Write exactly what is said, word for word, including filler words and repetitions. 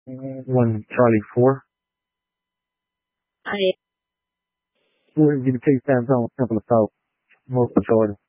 One Charlie four. Hi. We're going to take that zone, simple assault, most of Jordan.